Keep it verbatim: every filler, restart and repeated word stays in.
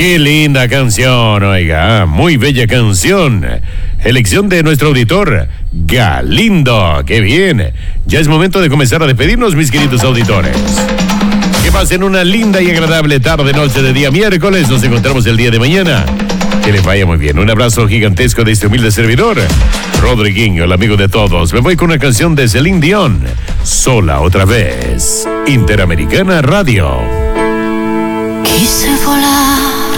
Qué linda canción, oiga, muy bella canción. Elección de nuestro auditor, Galindo. Qué bien. Ya es momento de comenzar a despedirnos, mis queridos auditores. Que pasen una linda y agradable tarde, noche de día miércoles. Nos encontramos el día de mañana. Que les vaya muy bien. Un abrazo gigantesco de este humilde servidor, Rodriguinho, el amigo de todos. Me voy con una canción de Celine Dion, Sola otra vez. Interamericana Radio. Quise volar